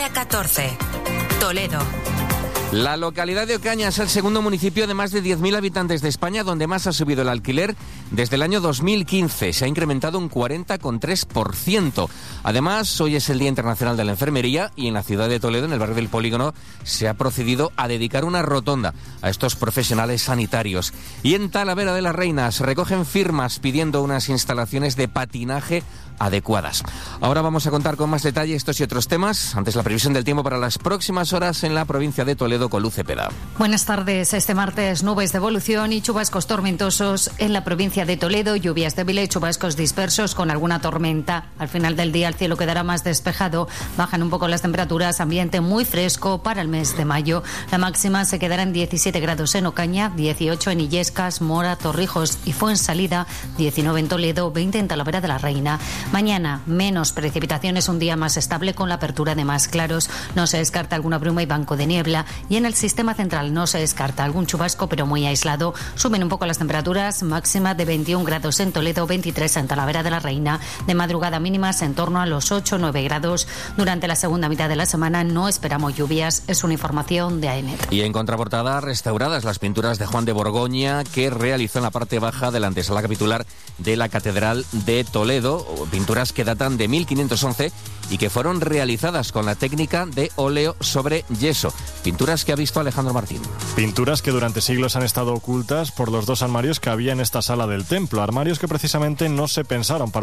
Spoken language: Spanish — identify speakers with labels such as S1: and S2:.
S1: hora 14. Toledo.
S2: La localidad de Ocaña es el segundo municipio de más de 10.000 habitantes de España donde más ha subido el alquiler desde el año 2015. Se ha incrementado un 40,3%. Además, hoy es el Día Internacional de la Enfermería y en la ciudad de Toledo, en el barrio del Polígono, se ha procedido a dedicar una rotonda a estos profesionales sanitarios. Y en Talavera de la Reina se recogen firmas pidiendo unas instalaciones de patinaje adecuadas. Ahora vamos a contar con más detalle estos y otros temas. Antes, la previsión del tiempo para las próximas horas en la provincia de Toledo con Luz Cepeda.
S3: Buenas tardes. Este martes, nubes de evolución y chubascos tormentosos en la provincia de Toledo. Lluvias débiles, chubascos dispersos con alguna tormenta. Al final del día el cielo quedará más despejado. Bajan un poco las temperaturas. Ambiente muy fresco para el mes de mayo. La máxima se quedará en 17 grados en Ocaña, 18 en Illescas, Mora, Torrijos y Fuensalida, 19 en Toledo, 20 en Talavera de la Reina. Mañana, menos precipitaciones, un día más estable con la apertura de más claros. No se descarta alguna bruma y banco de niebla. Y en el sistema central no se descarta algún chubasco, pero muy aislado. Suben un poco las temperaturas, máxima de 21 grados en Toledo, 23 en Talavera de la Reina. De madrugada mínimas en torno a los 8 o 9 grados. Durante la segunda mitad de la semana no esperamos lluvias. Es una información de AEMET.
S2: Y en contraportada, restauradas las pinturas de Juan de Borgoña que realizó en la parte baja de la antesala capitular de la Catedral de Toledo. Pinturas que datan de 1511 y que fueron realizadas con la técnica de óleo sobre yeso. Pinturas que ha visto Alejandro Martín.
S4: Pinturas que durante siglos han estado ocultas por los dos armarios que había en esta sala del templo. Armarios que precisamente no se pensaron para